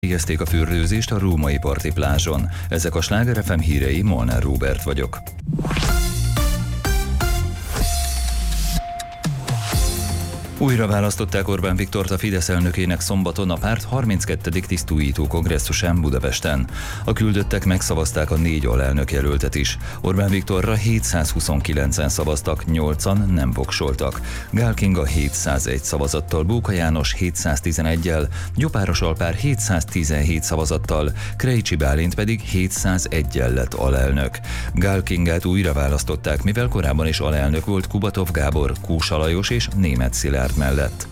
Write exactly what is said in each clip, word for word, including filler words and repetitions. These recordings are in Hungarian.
Végezték a fürdőzést a római parti plázson. Ezek a Sláger ef em hírei, Molnár Róbert vagyok. Újra választották Orbán Viktort a Fidesz elnökének szombaton a párt harminckettedik tisztújító kongresszusán Budapesten. A küldöttek megszavazták a négy alelnök jelöltet is. Orbán Viktorra hétszázhuszonkilencen szavaztak, nyolcan nem voksoltak. Gál Kinga hétszázegy szavazattal, Bóka János hétszáztizeneggyel, Gyopáros Alpár hétszáztizenhét szavazattal, Krejcsi Bálint pedig hétszázeggyel lett alelnök. Gál Kingát újra választották, mivel korábban is alelnök volt Kubatov Gábor, Kósa Lajos és Németh Szilárd mellett.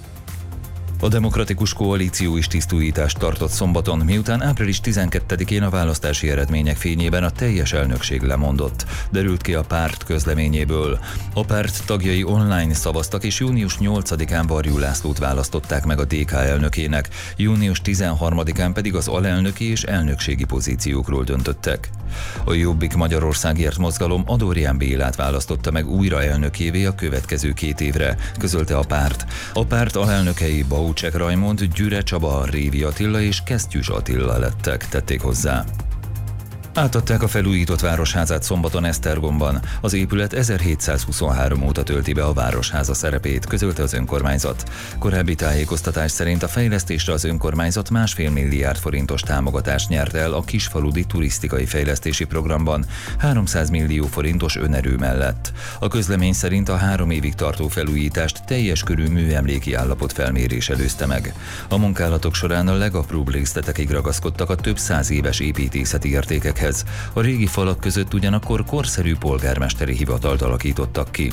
A Demokratikus Koalíció is tisztújítást tartott szombaton, miután április tizenkettedikén a választási eredmények fényében a teljes elnökség lemondott, derült ki a párt közleményéből. A párt tagjai online szavaztak, és június nyolcadikán Varjú Lászlót választották meg a dé ká elnökének, június tizenharmadikán pedig az alelnöki és elnökségi pozíciókról döntöttek. A Jobbik Magyarországért mozgalom Adorján Bélát választotta meg újra elnökévé a következő két évre, közölte a párt. A párt alelnökei Baucsek Rajmond, Gyüre Csaba, Révi Attila és Kesztyűs Attila lettek, tették hozzá. Átadták a felújított városházát szombaton Esztergomban. Az épület ezerhétszázhuszonhárom óta tölti be a városháza szerepét, közölte az önkormányzat. Korábbi tájékoztatás szerint a fejlesztésre az önkormányzat másfél milliárd forintos támogatást nyert el a kisfaludi turisztikai fejlesztési programban háromszáz millió forintos önerő mellett. A közlemény szerint a három évig tartó felújítást teljes körű műemléki állapot felmérés előzte meg. A munkálatok során a legapróbb részletekig ragaszkodtak a több száz éves építészeti értékekhez. A régi falak között ugyanakkor korszerű polgármesteri hivatalt alakítottak ki.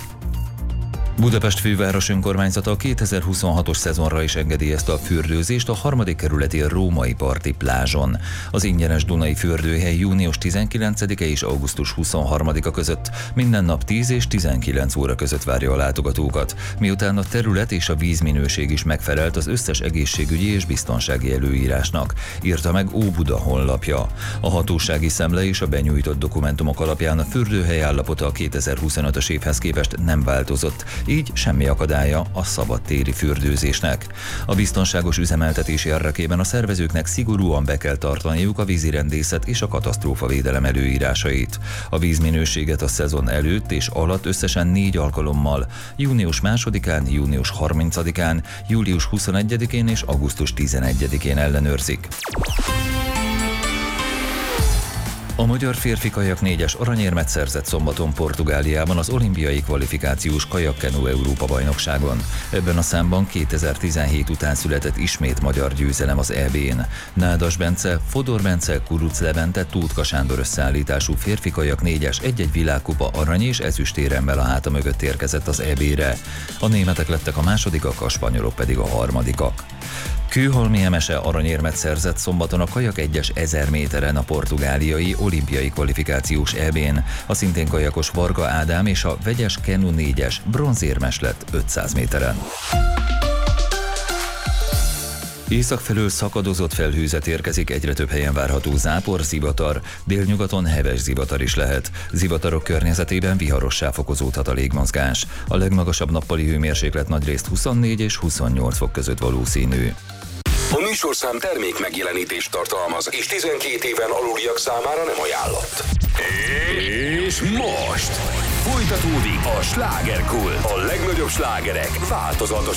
Budapest főváros önkormányzata a kétezer-huszonhatos szezonra is engedélyezte a fürdőzést a harmadik kerületi római parti plázson. Az ingyenes Dunai fürdőhely június tizenkilencedike és augusztus huszonharmadika között minden nap tíz és tizenkilenc óra között várja a látogatókat, miután a terület és a vízminőség is megfelelt az összes egészségügyi és biztonsági előírásnak, írta meg Óbuda honlapja. A hatósági szemle és a benyújtott dokumentumok alapján a fürdőhely állapota a kétezer-huszonötös évhez képest nem változott, így semmi akadálya a szabadtéri fürdőzésnek. A biztonságos üzemeltetés érdekében a szervezőknek szigorúan be kell tartaniuk a vízirendészet és a katasztrófavédelem előírásait. A vízminőséget a szezon előtt és alatt összesen négy alkalommal, június másodikán, június harmincadikán, július huszonegyedikén és augusztus tizenegyedikén ellenőrzik. A magyar férfi kajak négyes aranyérmet szerzett szombaton Portugáliában az olimpiai kvalifikációs kajakkenu Európa-bajnokságon. Ebben a számban kétezer-tizenhét után született ismét magyar győzelem az é bén. Nádas Bence, Fodor Bence, Kuruc Levente, Tótka Sándor összeállítású férfi kajak négyes egy-egy világkupa arany és ezüstéremmel a háta mögött érkezett az é bére. A németek lettek a másodikak, a spanyolok pedig a harmadikak. Kőhalmi Emese aranyérmet szerzett szombaton a kajak egyes ezer méteren a portugáliai olimpiai kvalifikációs é bén. A szintén kajakos Varga Ádám és a vegyes kenu négyes bronzérmes lett ötszáz méteren. Észak felől szakadozott felhőzet érkezik, egyre több helyen várható zápor, zivatar, délnyugaton heves zivatar is lehet. Zivatarok környezetében viharossá fokozódhat a légmozgás. A legmagasabb nappali hőmérséklet nagyrészt huszonnégy és huszonnyolc fok között valószínű. A műsorszám termék megjelenítést tartalmaz, és tizenkét éven aluliak számára nem ajánlott. És most folytatódik a Slágerkult. A legnagyobb slágerek változatos